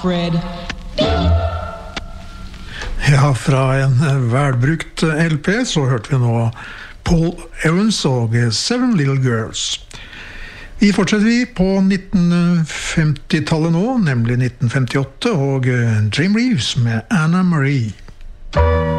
Fred. Ja, fra en velbrukt LP så hørte vi nå Paul Evans og Seven Little Girls. Vi fortsetter vi på 1950-tallet nå, nemlig 1958, og Jim Reeves med Anna Marie.